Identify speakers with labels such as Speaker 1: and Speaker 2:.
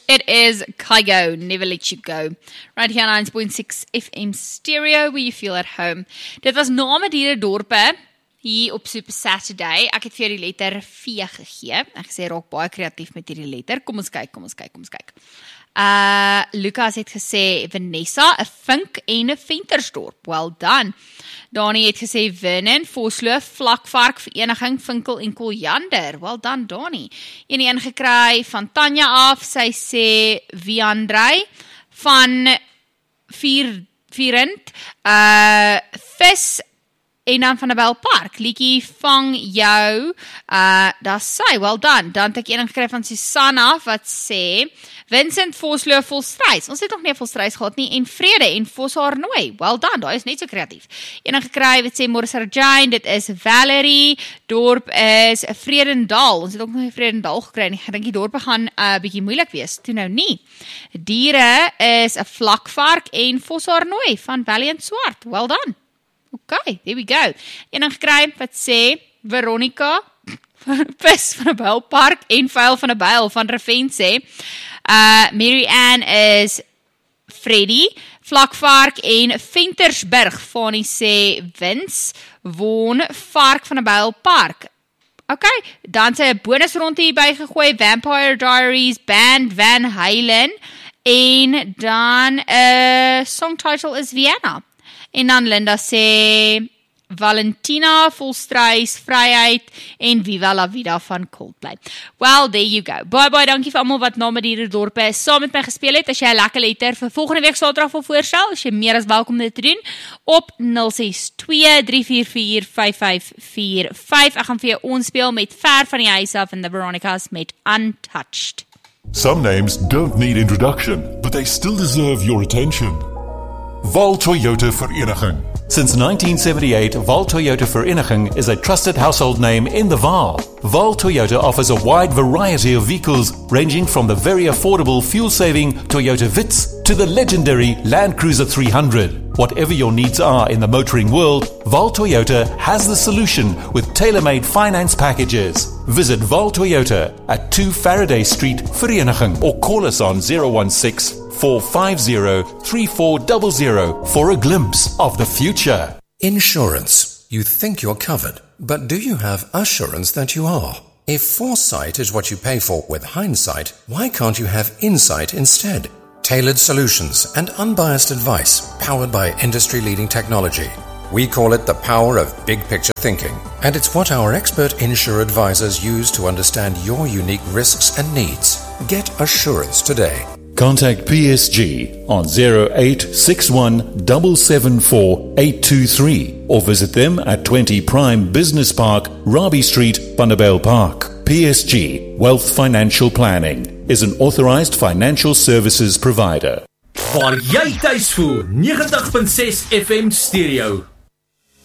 Speaker 1: It is Kygo, Never Let You Go. Right here on 9.6 FM Stereo, where you feel at home. Dit was Name Dierendorpe, hier op Super Saturday. Ek het vir die letter V gegee. Ek gesê, raak baie kreatief met hierdie letter. Kom ons kyk. Lucas het gesê, Vanessa, 'n vink en 'n ventersdorp. Well done. Dani het gesê, Vernon, Vosloo, Vlakvark, Vereniging, Vinkel en Koljander. Well done, Dani. En die ingekry van Tanya af, sy sê, Viandrey, van Vierend, Vis, en dan van 'n Belpark, liedjie vang jou, das sy, well done. Dan het ek een gekry van Susanna, wat sê, Vincent Vosloo Volstruis, ons het nog nie Volstruis gehad nie, en Vrede, en Voshaarnooi, well done, daar is net so kreatief. Een gekry, wat sê, Morrisarjane, dit is Valerie, dorp is Vredendal, ons het ook nog nie Vredendal gekry nie, ek dink die dorpe gaan bietjie moeilik wees, toe nou nie. Diere is 'n Vlakvark, en Voshaarnooi, van Valiant Swart, well done. Okay, there we go. En gekry wat sê, Veronica, Vis van 'n Belpark, en Vuil van 'n Byl, van Revense. Mary Ann is Freddy, Vlakvark en Ventersburg, Fanny sê, Wins, Woon, Vark van 'n Belpark. Okay, dan sê 'n bonus rondte hierby gegooi, Vampire Diaries, Band Van Halen, en dan song title is Vienna. En dan Linda sê, Valentina, Volstruis, Vryheid, en Viva la Vida van Coldplay. Well, there you go. Bye, dankie vir almal wat Name Dierendorpe saam met my gespeel het. As jy 'n lekker letter vir volgende week Saterdag wil voorstel, is jy meer as welkom dit te doen, op 062-344-5545. Ek gaan vir jou onspeel met Ver van die Huis af en The Veronicas met Untouched.
Speaker 2: Some names don't need introduction, but they still deserve your attention. Val Toyota Vereniging.
Speaker 3: Since 1978, Val Toyota Vereniging is a trusted household name in the Vaal. Val Toyota offers a wide variety of vehicles, ranging from the very affordable fuel-saving Toyota Vitz to the legendary Land Cruiser 300. Whatever your needs are in the motoring world, Val Toyota has the solution with tailor-made finance packages. Visit Val Toyota at 2 Faraday Street, Vereniging, or call us on 016-450-3400 for a glimpse of the future.
Speaker 4: Insurance. You think you're covered, but do you have assurance that you are? If foresight is what you pay for with hindsight, why can't you have insight instead? Tailored solutions and unbiased advice powered by industry-leading technology. We call it the power of big picture thinking, and it's what our expert insurer advisors use to understand your unique risks and needs. Get assurance today.
Speaker 3: Contact PSG on 0861 774 823 or visit them at 20 Prime Business Park, Robbie Street, Vanderbijl Park. PSG Wealth Financial Planning is an authorized financial services provider.
Speaker 5: Waar jy tuis voel, 90.6 FM Stereo.